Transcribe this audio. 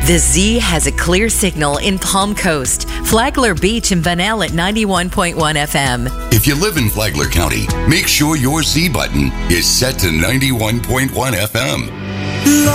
The Z has a clear signal in Palm Coast, Flagler Beach, and Van Al at 91.1 FM. If you live in Flagler County, make sure your Z button is set to 91.1 FM.